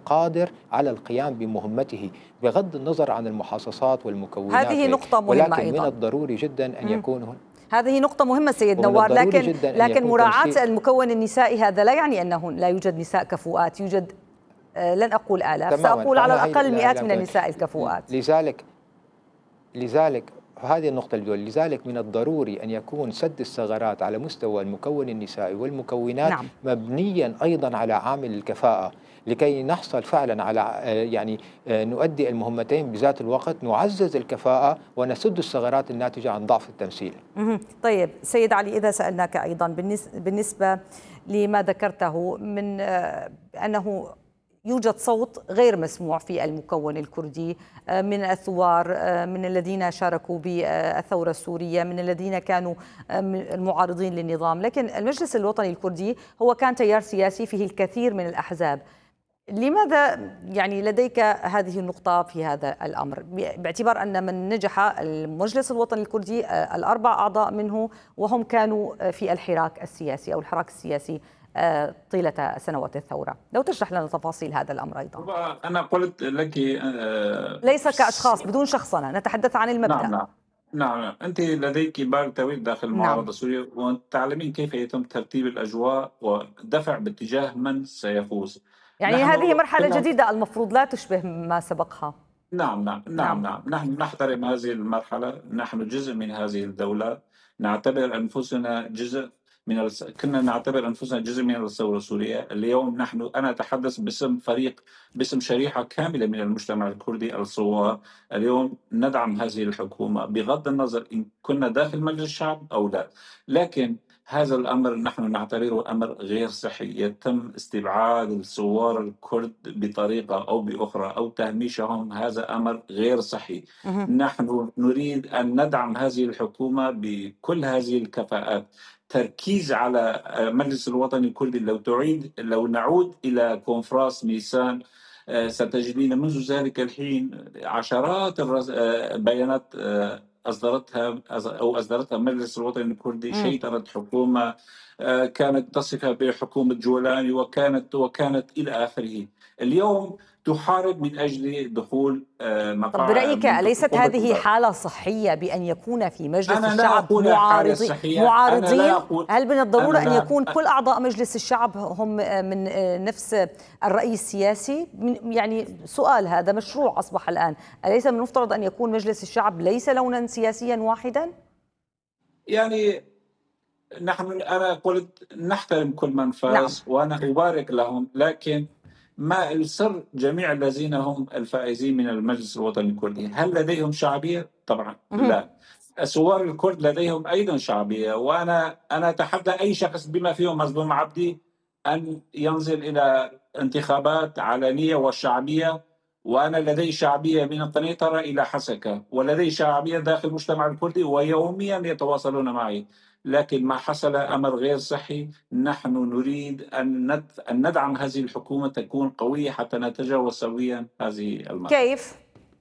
قادر على القيام بمهمته بغض النظر عن المحاصصات والمكونات هذه نقطة مهمة ولكن أيضا. من الضروري جدا أن يكون هنا. هذه نقطة مهمة سيد نوار، لكن مراعاة المكون النسائي هذا لا يعني أنه لا يوجد نساء كفؤات، يوجد لن أقول آلاف، سأقول على الأقل مئات من النساء الكفؤات. لذلك هذه النقطة الأولى، لذلك من الضروري أن يكون سد الثغرات على مستوى المكون النسائي والمكونات مبنيا أيضا على عامل الكفاءة، لكي نحصل فعلا على نؤدي المهمتين بذات الوقت، نعزز الكفاءة ونسد الثغرات الناتجة عن ضعف التمثيل. طيب سيد علي، إذا سألناك أيضا بالنسبة لما ذكرته من أنه يوجد صوت غير مسموع في المكون الكردي من الثوار، من الذين شاركوا بالثورة السورية، من الذين كانوا المعارضين للنظام، لكن المجلس الوطني الكردي هو كان تيار سياسي فيه الكثير من الأحزاب. لماذا لديك هذه النقطة في هذا الأمر، باعتبار أن من نجح المجلس الوطني الكردي ال4 أعضاء منه وهم كانوا في الحراك السياسي أو الحراك السياسي طيلة سنوات الثورة؟ لو تشرح لنا تفاصيل هذا الأمر أيضا. أنا قلت لك ليس كأشخاص، بدون شخصنة، نتحدث عن المبدأ. نعم. أنت لديك بال طويل داخل المعارضة السورية، وتعلمين كيف يتم ترتيب الأجواء ودفع باتجاه من سيفوز. هذه مرحلة جديدة المفروض لا تشبه ما سبقها. نعم. نحن نحترم هذه المرحلة، نحن جزء من هذه الدولة، نعتبر أنفسنا جزء كنا نعتبر أنفسنا جزء من الثورة السورية. اليوم أنا أتحدث باسم شريحة كاملة من المجتمع الكردي الثوار. اليوم ندعم هذه الحكومة بغض النظر إن كنا داخل مجلس الشعب أو لا، لكن هذا الأمر نحن نعتبره أمر غير صحي. يتم استبعاد الثوار الكرد بطريقة أو بأخرى أو تهميشهم، هذا أمر غير صحي. نحن نريد أن ندعم هذه الحكومة بكل هذه الكفاءات. تركيز على مجلس الوطني الكردي، لو نعود إلى كونفرنس نيسان ستجدين منذ ذلك الحين عشرات بيانات أصدرتها مجلس الوطني الكردي. شيطنت حكومة كانت تصفها بحكومة جولاني وكانت إلى آخره. اليوم تحارب من أجل دخول مقاعد. طب برأيك أليست هذه حالة صحية بأن يكون في مجلس الشعب معارضين؟ هل من الضرورة أن يكون كل أعضاء مجلس الشعب هم من نفس الرأي السياسي؟ سؤال هذا مشروع أصبح الآن. أليس من المفترض أن يكون مجلس الشعب ليس لونا سياسيا واحدا؟ أنا قلت نحترم كل من فاز. وأنا أبارك لهم، لكن ما السر جميع الذين هم الفائزين من المجلس الوطني الكردي هل لديهم شعبية؟ طبعا لا. الثوار الكرد لديهم أيضا شعبية، وأنا أتحدى أي شخص بما فيهم مظلوم عبدي أن ينزل إلى انتخابات علنية وشعبية. وأنا لدي شعبية من القنيطرة إلى حسكة، ولدي شعبية داخل المجتمع الكردي ويوميا يتواصلون معي. لكن ما حصل أمر غير صحي. نحن نريد أن ندعم هذه الحكومة تكون قوية حتى نتجاوز سويا هذه المرحلة. كيف؟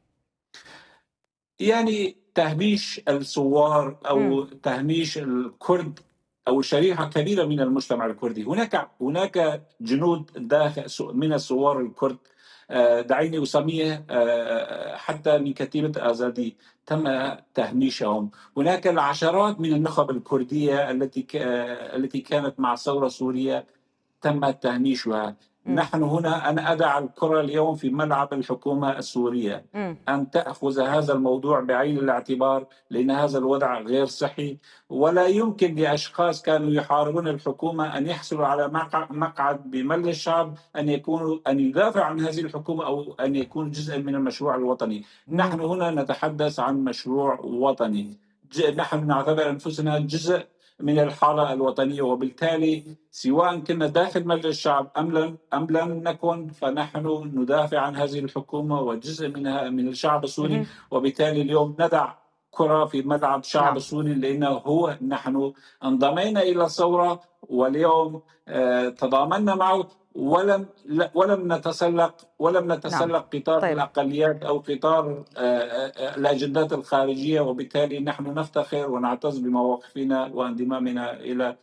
تهميش الثوار أو تهميش الكرد أو شريحة كبيرة من المجتمع الكردي. هناك جنود داخل من الثوار الكرد، دعيني أسميه حتى من كتيبة آزادي، تم تهميشهم. هناك العشرات من النخب الكردية التي كانت مع الثورة السورية تم تهميشها. نحن هنا أنا أضع الكرة اليوم في ملعب الحكومة السورية أن تأخذ هذا الموضوع بعين الاعتبار، لأن هذا الوضع غير صحي. ولا يمكن لأشخاص كانوا يحاربون الحكومة أن يحصلوا على مقعد بمجلس الشعب أن يدافع عن هذه الحكومة أو أن يكون جزءا من المشروع الوطني. نحن هنا نتحدث عن مشروع وطني. نحن نعتبر أنفسنا جزء من الحالة الوطنية، وبالتالي سواء كنا داخل مجلس الشعب أم لم نكن، فنحن ندافع عن هذه الحكومة وجزء منها من الشعب السوري. وبالتالي اليوم ندع كرة في ملعب الشعب السوري، لأنه نحن انضمينا إلى الثورة واليوم تضامنا معه ولم نتسلق قطار الأقليات أو قطار الأجندات الخارجية. وبالتالي نحن نفتخر ونعتز بمواقفنا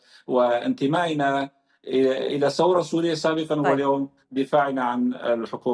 وانتمائنا إلى ثورة سوريا سابقا، واليوم دفاعنا عن الحكومة.